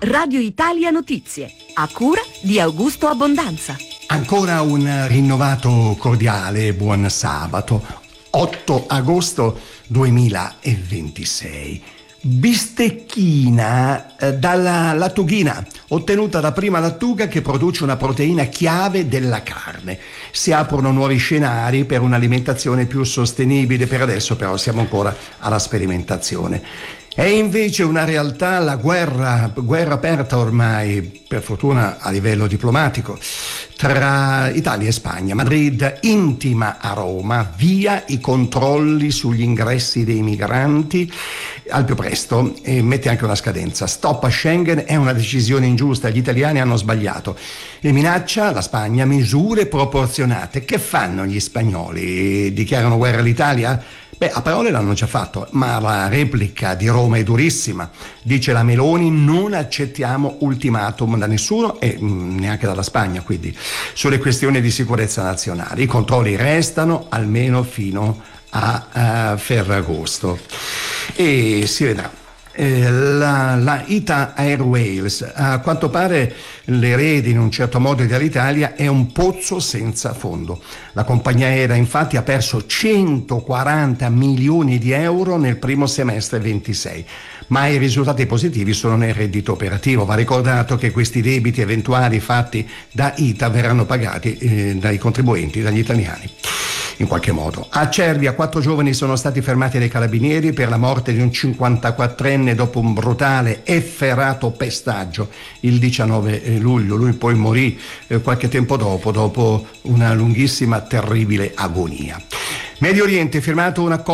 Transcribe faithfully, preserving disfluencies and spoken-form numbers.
Radio Italia Notizie, a cura di Augusto Abbondanza. Ancora un rinnovato cordiale buon sabato, otto agosto duemilaventisei. Bistecchina eh, dalla lattughina, ottenuta da prima lattuga che produce una proteina chiave della carne. Si aprono nuovi scenari per un'alimentazione più sostenibile, per adesso però siamo ancora alla sperimentazione. È invece una realtà la guerra, guerra aperta ormai, per fortuna a livello diplomatico, tra Italia e Spagna. Madrid intima a Roma, via i controlli sugli ingressi dei migranti al più presto, e mette anche una scadenza. Stop a Schengen, è una decisione ingiusta, gli italiani hanno sbagliato. E minaccia la Spagna misure proporzionate. Che fanno gli spagnoli? Dichiarano guerra all'Italia? Beh, a parole l'hanno già fatto, ma la replica di Roma è durissima. Dice la Meloni: non accettiamo ultimatum da nessuno e mh, neanche dalla Spagna, quindi sulle questioni di sicurezza nazionale. I controlli restano almeno fino a, a Ferragosto e si vedrà. Eh, la, la Ita Airways, a quanto pare l'erede in un certo modo dell'Italia, è un pozzo senza fondo. La compagnia aerea infatti ha perso centoquaranta milioni di euro nel primo semestre ventisei, ma i risultati positivi sono nel reddito operativo. Va ricordato che questi debiti eventuali fatti da Ita verranno pagati eh, dai contribuenti, dagli italiani, in qualche modo. A Cervia quattro giovani sono stati fermati dai carabinieri per la morte di un cinquantaquattrenne dopo un brutale, efferato pestaggio il diciannove luglio. Lui poi morì eh, qualche tempo dopo, dopo una lunghissima, terribile agonia. Medio Oriente, firmato un accordo